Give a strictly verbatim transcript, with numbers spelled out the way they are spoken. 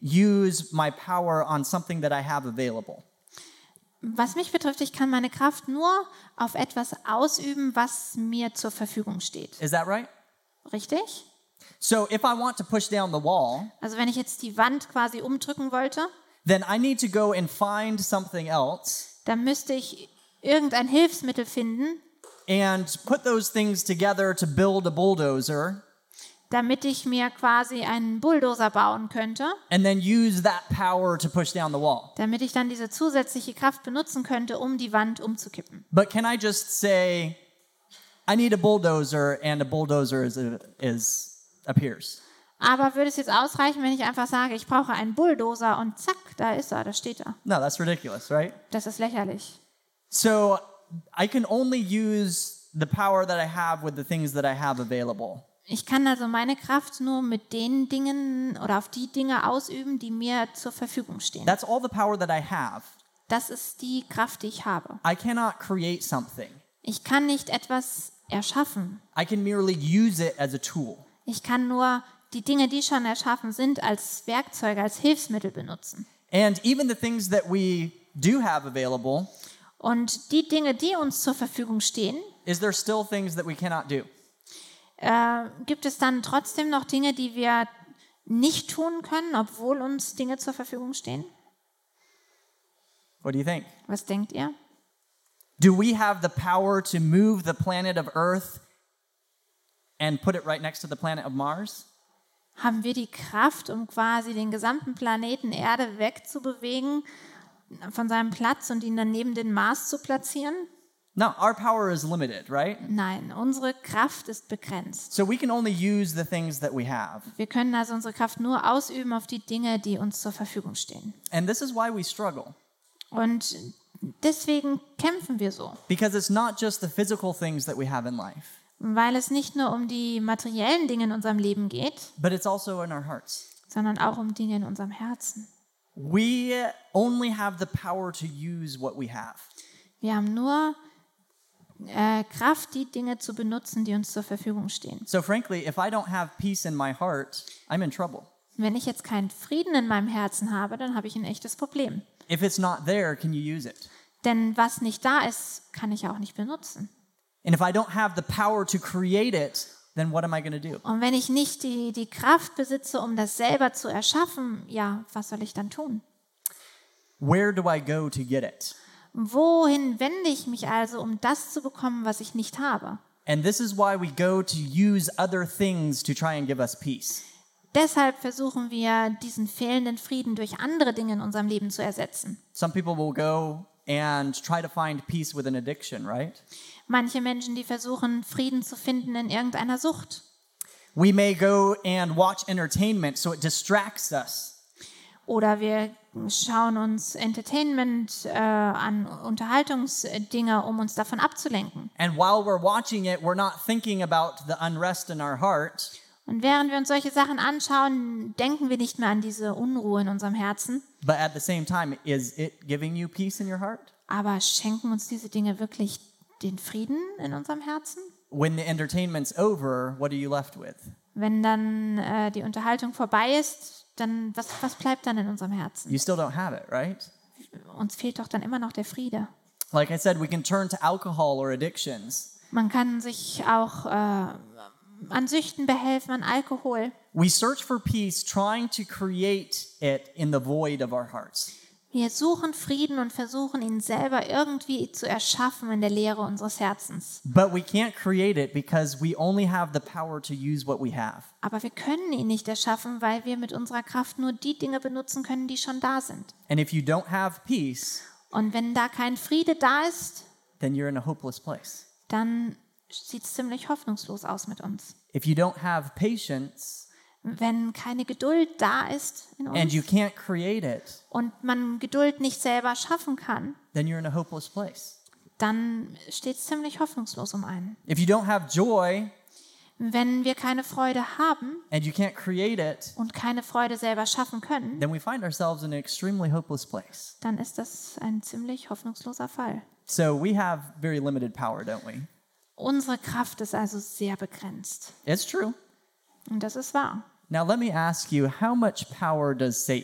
use my power on something that I have available. Was mich betrifft, ich kann meine Kraft nur auf etwas ausüben, was mir zur Verfügung steht. Is that right? Richtig? So if I want to push down the wall, Also wenn ich jetzt die Wand quasi umdrücken wollte, then I need to go and find something else dann müsste ich irgendein Hilfsmittel finden, and put those things together to build a bulldozer, damit ich mir quasi einen Bulldozer bauen könnte, and then use that power to push down the wall. damit ich dann diese zusätzliche Kraft benutzen könnte, um die Wand umzukippen. But can I just say, I need a bulldozer, and a bulldozer is, is appears? Aber würde es jetzt ausreichen, wenn ich einfach sage, ich brauche einen Bulldozer und zack, da ist er, da steht er. No, that's ridiculous, right? Das ist lächerlich. So I can only use the power that I have with the things that I have available. Ich kann also meine Kraft nur mit den Dingen oder auf die Dinge ausüben, die mir zur Verfügung stehen. That's all the power that I have. Das ist die Kraft, die ich habe. I cannot create something. Ich kann nicht etwas erschaffen. I can merely use it as a tool. Ich kann nur die Dinge, die schon erschaffen sind, als Werkzeuge, als Hilfsmittel benutzen. And even the things that we do have available, Und die Dinge, die uns zur Verfügung stehen, is there still things that we cannot do? äh, gibt es dann trotzdem noch Dinge, die wir nicht tun können, obwohl uns Dinge zur Verfügung stehen? What do you think? Was denkt ihr? Do we have the power to move the planet of Earth and put it right next to the planet of Mars? Haben wir die Kraft, um quasi den gesamten Planeten Erde wegzubewegen von seinem Platz und ihn dann neben den Mars zu platzieren? No, our power is limited, right? Nein, unsere Kraft ist begrenzt. So we can only use the things that we have. Wir können also unsere Kraft nur ausüben auf die Dinge, die uns zur Verfügung stehen. And this is why we struggle. Und deswegen kämpfen wir so, Because it's not just the physical things that we have in life, weil es nicht nur um die materiellen Dinge in unserem Leben geht, but it's also in our hearts. sondern auch um Dinge in unserem Herzen. We only have the power to use what we have. Wir haben nur äh, Kraft, die Dinge zu benutzen, die uns zur Verfügung stehen. So frankly, if I don't have peace in my heart, I'm in trouble. Wenn ich jetzt keinen Frieden in meinem Herzen habe, dann habe ich ein echtes Problem. If it's not there, can you use it? Denn was nicht da ist, kann ich auch nicht benutzen. And if I don't have the power to create it, then what am I going to do? Und wenn ich nicht die, die Kraft besitze, um das selber zu erschaffen, ja, was soll ich dann tun? Where do I go to get it? Wohin wende ich mich also, um das zu bekommen, was ich nicht habe? And this is why we go to use other things to try and give us peace. Deshalb versuchen wir, diesen fehlenden Frieden durch andere Dinge in unserem Leben zu ersetzen. Some people will go and try to find peace with an addiction, right? Manche Menschen, die versuchen, Frieden zu finden in irgendeiner Sucht. We may go and watch entertainment so it distracts us. Oder wir schauen uns Entertainment äh, an, Unterhaltungsdinge, um uns davon abzulenken. And while we're watching it, we're not thinking about the unrest in our heart. Und während wir uns solche Sachen anschauen, denken wir nicht mehr an diese Unruhe in unserem Herzen. But at the same time, is it giving you peace in your heart? Aber schenken uns diese Dinge wirklich den Frieden in unserem Herzen? When the entertainment's over, what are you left with? Wenn dann äh, die Unterhaltung vorbei ist, dann was, was bleibt dann in unserem Herzen? You still don't have it, right? Uns fehlt doch dann immer noch der Friede. Like I said, we can turn to alcohol or addictions. Man kann sich auch äh, an Süchten behelfen, an Alkohol. We search for peace, trying to create it in the void of our hearts. Wir suchen Frieden und versuchen ihn selber irgendwie zu erschaffen in der Leere unseres Herzens. But we can't create it because we only have the power to use what we have. Aber wir können ihn nicht erschaffen, weil wir mit unserer Kraft nur die Dinge benutzen können, die schon da sind. And if you don't have peace, Und wenn da kein Friede da ist, then you're in a hopeless place. dann sieht es ziemlich hoffnungslos aus mit uns. If you don't have patience Wenn keine Geduld da ist in and you uns can't create it, und man Geduld nicht selber schaffen kann, then you're in a hopeless place. dann steht es ziemlich hoffnungslos um einen. If you don't have joy Wenn wir keine Freude haben and you can't create it, und keine Freude selber schaffen können, then we find ourselves in an extremely hopeless place. dann ist das ein ziemlich hoffnungsloser Fall. So we have very limited power, don't we? Unsere Kraft ist also sehr begrenzt. It's true. Und das ist wahr. Now let me ask you, how much power does Satan